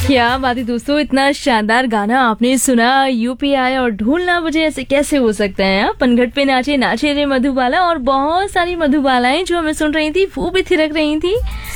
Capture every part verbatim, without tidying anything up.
क्या बात है दोस्तों, इतना शानदार गाना आपने सुना। यूपी आए और ढोल ना बजे, ऐसे कैसे हो सकता है। पनघट पे नाचे नाचे रे मधुबाला, और बहुत सारी मधुबालाएं जो हमें सुन रही थी वो भी थिरक रही थी।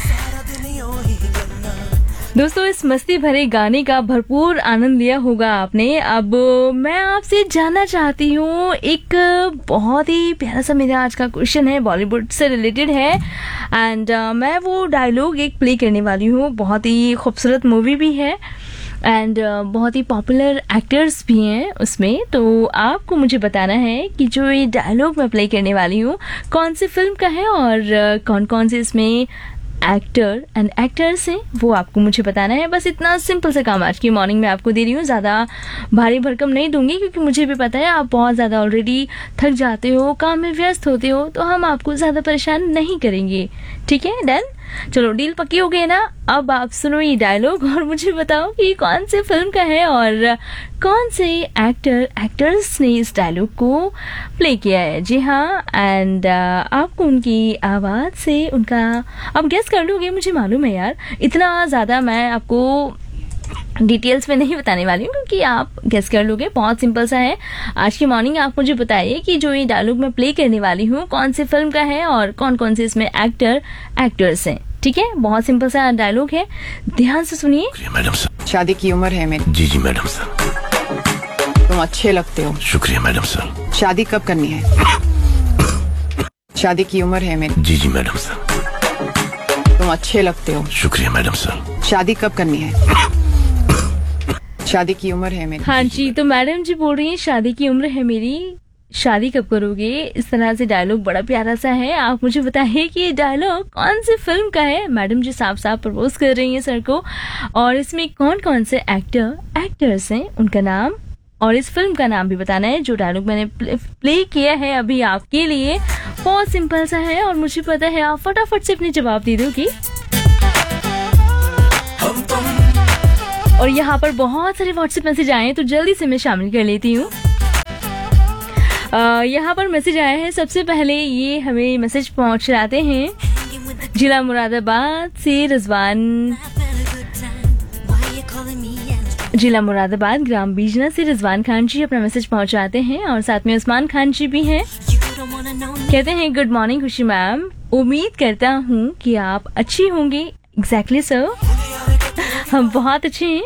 दोस्तों इस मस्ती भरे गाने का भरपूर आनंद लिया होगा आपने। अब मैं आपसे जानना चाहती हूँ, एक बहुत ही प्यारा सा मेरा आज का क्वेश्चन है, बॉलीवुड से रिलेटेड है। एंड uh, मैं वो डायलॉग एक प्ले करने वाली हूँ। बहुत ही खूबसूरत मूवी भी है एंड uh, बहुत ही पॉपुलर एक्टर्स भी हैं उसमें। तो आपको मुझे बताना है कि जो ये डायलॉग मैं प्ले करने वाली हूँ कौन सी फिल्म का है और uh, कौन कौन से इसमें एक्टर एंड एक्टर्स हैं, वो आपको मुझे बताना है। बस इतना सिंपल सा काम आज की मॉर्निंग में आपको दे रही हूँ। ज़्यादा भारी भरकम नहीं दूंगी क्योंकि मुझे भी पता है आप बहुत ज़्यादा ऑलरेडी थक जाते हो, काम में व्यस्त होते हो, तो हम आपको ज़्यादा परेशान नहीं करेंगे। ठीक है, डन। चलो डील पक्की हो गई ना। अब आप सुनो ये डायलॉग और मुझे बताओ कि कौन से फिल्म का है और कौन से एक्टर एक्टर्स ने इस डायलॉग को प्ले किया है। जी हाँ, एंड आपको उनकी आवाज़ से उनका आप गेस कर लोगे, मुझे मालूम है यार। इतना ज़्यादा मैं आपको डिटेल्स में नहीं बताने वाली हूँ क्योंकि आप गेस कर लोगे। बहुत सिंपल सा है। आज की मॉर्निंग आप मुझे बताइए कि जो ये डायलॉग मैं प्ले करने वाली हूँ कौन सी फिल्म का है और कौन कौन से इसमें एक्टर एक्टर्स हैं। ठीक है, बहुत सिंपल सा डायलॉग है, ध्यान से सुनिए। मैडम सर, शादी की उम्र है मेरी। जी जी मैडम सर। तुम अच्छे लगते हो। शुक्रिया मैडम सर। शादी कब करनी है? शादी की उम्र है मेरी। जी जी मैडम सर। तुम अच्छे लगते हो। शुक्रिया मैडम सर। शादी कब करनी है? शादी की उम्र है मेरी। हाँ जी, तो मैडम जी बोल रही हैं शादी की उम्र है मेरी, शादी कब करोगे। इस तरह से डायलॉग बड़ा प्यारा सा है। आप मुझे बताइए कि ये डायलॉग कौन सी फिल्म का है। मैडम जी साफ साफ प्रपोज कर रही हैं सर को, और इसमें कौन कौन से एक्टर एक्टर्स हैं, उनका नाम और इस फिल्म का नाम भी बताना है। जो डायलॉग मैंने प्ले, प्ले किया है अभी आपके लिए बहुत सिंपल सा है और मुझे पता है आप फटाफट से अपने जवाब दे दोगी। और यहाँ पर बहुत सारे व्हाट्सएप मैसेज आए हैं तो जल्दी से मैं शामिल कर लेती हूँ। यहाँ पर मैसेज आया है। सबसे पहले ये हमें मैसेज पहुँचाते हैं जिला मुरादाबाद से रिजवान, जिला मुरादाबाद ग्राम बीजना से रिजवान खान जी अपना मैसेज पहुँचाते हैं और साथ में उस्मान खान जी भी हैं। कहते हैं गुड मॉर्निंग खुशी मैम, उम्मीद करता हूँ कि आप अच्छी होंगी। एग्जैक्टली सर, हम बहुत अच्छे हैं।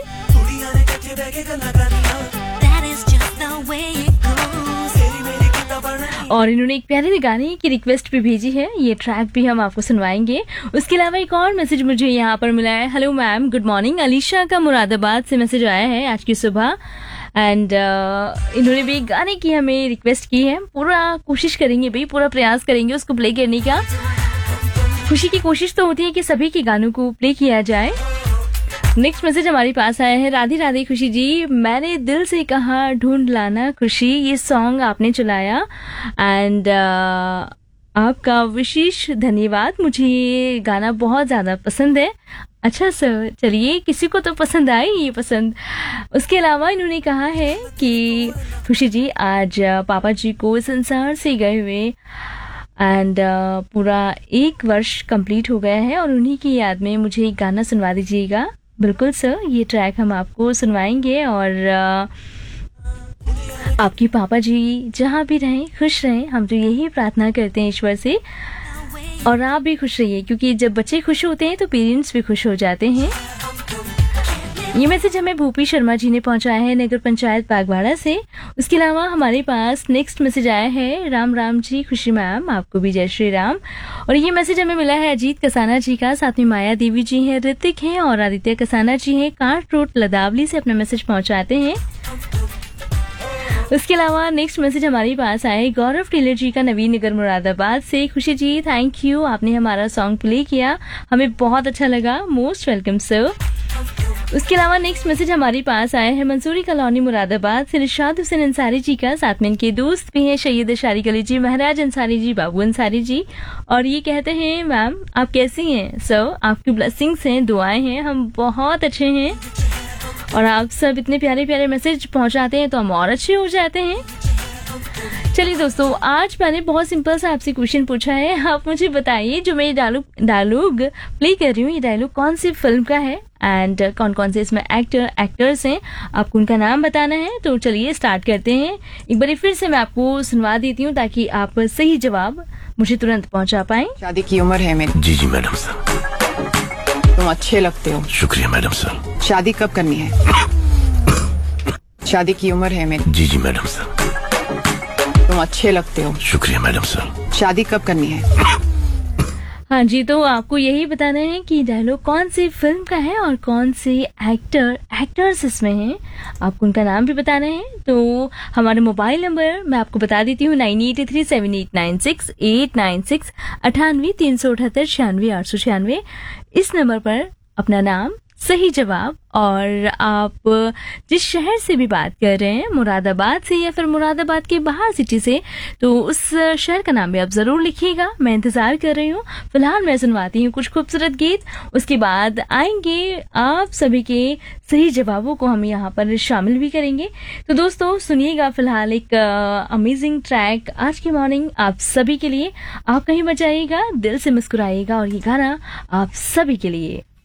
और इन्होंने एक प्यारे गाने की रिक्वेस्ट भी भेजी है, ये ट्रैक भी हम आपको सुनवाएंगे। उसके अलावा एक और मैसेज मुझे यहाँ पर मिला है। Hello ma'am, good morning. Alisha का मुरादाबाद से मैसेज आया है आज की सुबह एंड uh, इन्होंने भी गाने की हमें रिक्वेस्ट की है। पूरा कोशिश करेंगे भाई, पूरा प्रयास करेंगे उसको प्ले करने का। खुशी की कोशिश तो होती है कि सभी के गानों को प्ले किया जाए। नेक्स्ट मैसेज हमारे पास आया है। राधे राधे खुशी जी, मैंने दिल से कहा ढूंढ लाना खुशी, ये सॉन्ग आपने चलाया एंड uh, आपका विशेष धन्यवाद। मुझे ये गाना बहुत ज़्यादा पसंद है। अच्छा सर, चलिए किसी को तो पसंद आई ये पसंद। उसके अलावा इन्होंने कहा है कि खुशी जी आज पापा जी को संसार से गए हुए एंड uh, पूरा एक वर्ष कंप्लीट हो गया है और उन्हीं की याद में मुझे एक गाना सुनवा दीजिएगा। बिल्कुल सर, ये ट्रैक हम आपको सुनवाएंगे और uh, आपके पापा जी जहाँ भी रहें खुश रहें, हम तो यही प्रार्थना करते हैं ईश्वर से। और आप भी खुश रहिए क्योंकि जब बच्चे खुश होते हैं तो पेरेंट्स भी खुश हो जाते हैं। ये मैसेज हमें भूपी शर्मा जी ने पहुंचाया है नगर पंचायत बागवाड़ा से। उसके अलावा हमारे पास नेक्स्ट मैसेज आया है। राम राम जी खुशी मैम, आपको भी जय श्री राम। और ये मैसेज हमें मिला है अजीत कसाना जी का, साथ में माया देवी जी हैं, ऋतिक हैं और आदित्य कसाना जी हैं, कांट रोड लदावली से अपना मैसेज पहुंचाते हैं। उसके अलावा नेक्स्ट मैसेज हमारे पास आए गौरव टेलर जी का, नवीन नगर मुरादाबाद से। खुशी जी थैंक यू, आपने हमारा सॉन्ग प्ले किया, हमें बहुत अच्छा लगा। Most welcome sir. उसके अलावा नेक्स्ट मैसेज हमारे पास आया है मंसूरी कॉलोनी मुरादाबाद से रिशाद हुसैन अंसारी जी का, साथ में इनके दोस्त भी हैं सैयद अशारिक अली जी, महाराज अंसारी जी, बाबू अंसारी जी। और ये कहते हैं मैम आप कैसी हैं। सर आपकी ब्लेसिंग्स हैं, दुआएं हैं, हम बहुत अच्छे हैं और आप सब इतने प्यारे प्यारे मैसेज पहुंचाते हैं तो हम और अच्छे हो जाते हैं। चलिए दोस्तों, आज मैंने बहुत सिंपल सा आपसे क्वेश्चन पूछा है। आप मुझे बताइए जो मैं ये डायलॉग डायलॉग प्ले कर रही हूँ, ये डायलॉग कौन सी फिल्म का है एंड कौन कौन से इसमें एक्टर एक्टर्स हैं, आपको उनका नाम बताना है। तो चलिए स्टार्ट करते हैं। एक बार फिर से मैं आपको सुनवा देती हूँ ताकि आप सही जवाब मुझे तुरंत पहुंचा पाएं। शादी की उम्र है मेरी। जी जी मैडम सर। तुम अच्छे लगते हो। शुक्रिया मैडम सर। शादी कब करनी है? शादी की उम्र है मेरी। जी जी मैडम सर। तुम अच्छे लगते हो। शुक्रिया मैडम सर। शादी कब करनी है? हाँ जी, तो आपको यही बताना है कि डायलॉग कौन सी फिल्म का है और कौन से एक्टर एक्टर्स इसमें हैं, आपको उनका नाम भी बताना है। तो हमारा मोबाइल नंबर मैं आपको बता देती हूँ, nine eight three seven eight nine six eight nine six अठानवे तीन सौ अठहत्तर छियानवे आठ सौ छियानवे। इस नंबर पर अपना नाम, सही जवाब और आप जिस शहर से भी बात कर रहे हैं, मुरादाबाद से या फिर मुरादाबाद के बाहर सिटी से, तो उस शहर का नाम भी आप जरूर लिखिएगा। मैं इंतजार कर रही हूँ। फिलहाल मैं सुनवाती हूँ कुछ खूबसूरत गीत, उसके बाद आएंगे आप सभी के सही जवाबों को हम यहाँ पर शामिल भी करेंगे। तो दोस्तों सुनिएगा फिलहाल एक अमेजिंग ट्रैक आज की मॉर्निंग आप सभी के लिए। आप कहीं मत जाइएगा, दिल से मुस्कुराइएगा और ये गाना आप सभी के लिए।